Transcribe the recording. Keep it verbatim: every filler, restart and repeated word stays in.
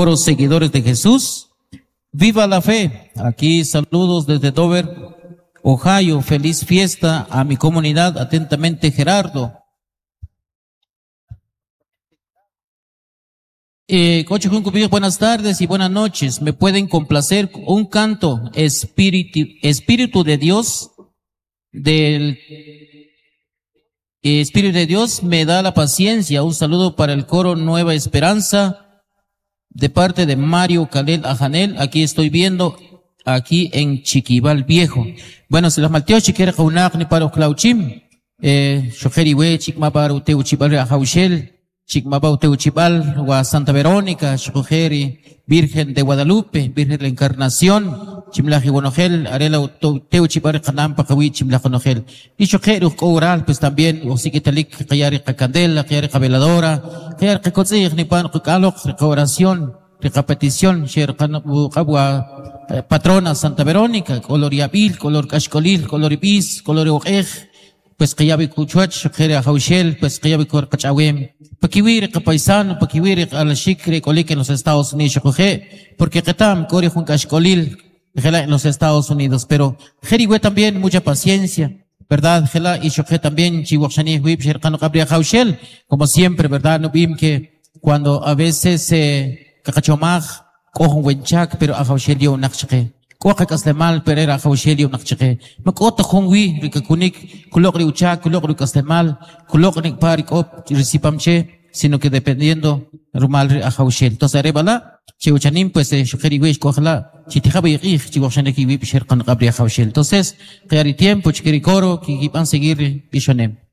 coro Seguidores de Jesús. ¡Viva la fe! Aquí saludos desde Dover, Ohio. Feliz fiesta a mi comunidad. Atentamente, Gerardo. Eh, Coche Junco, buenas tardes y buenas noches. ¿Me pueden complacer un canto? Espíritu, Espíritu de Dios, del Espíritu de Dios me da la paciencia. Un saludo para el coro Nueva Esperanza, de parte de Mario Calel Ajanel. Aquí estoy viendo, aquí en Chiquibal Viejo. Bueno, se las malteo, chiquera jaunak ni para Clauchim, eh, Shojeriwe, Chikma para Uteu Chibal Ajaushel. Chikmabau Teuchibal, Gua Santa Verónica, Shujeri, Virgen de Guadalupe, Virgen de la Encarnación, Chimlaji Bonogel, Arela Teuchibal, Canampa, Kawi, Chimlajonogel. Y Shujeri, Oral, pues también, Osiquitalik, Kayari Candela, Kayari Cabeladora, Kayari Cotzig, Nipan, Kalok, oración, recapetición, Sher Kabua, patrona Santa Verónica, color Yabil, color Kashkolil, color Ibis, color Ojej. Pues que ya vi cuchuach, shukere a Jaushel, pues que ya vi cor cachawem. Pakiwiri ka paisano, pakiwiri a la shikre colik en los Estados Unidos, shukuje, porque ketam, kore jun kashkolil, gela en los Estados Unidos. Pero, jeriwe también, mucha paciencia, ¿verdad? Gela y shukje también, chihuachani huip, sherkano kabria Jaushel, como siempre, ¿verdad? No vim que cuando a veces, eh, kakachomaj, cojon wenchak, pero a Jaushel yo nakshke. Kuaka kaslemal perera Jaushel nakchike. Makota khongwi rikakunik kulok ri ucha kulok ri kaslemal kulok ri parik op risipamche, sino que dependiendo rumal a Jaushel. Entonces arebala che uchanim pues shukeri wish kohla chitijaba yqi chigoshane ki wi pisher kan qabri Jaushel. Entonces qari tiempo chikeri koro ki kipan seguir bishonem.